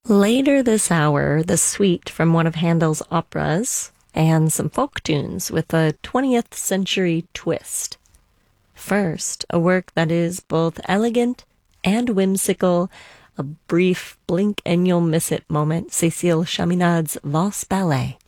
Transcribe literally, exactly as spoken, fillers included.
Later this hour, the suite from one of Handel's operas and some folk tunes with a twentieth century twist. First, a work that is both elegant and whimsical, a brief blink and you'll miss it moment, Cécile Chaminade's Valse Ballet.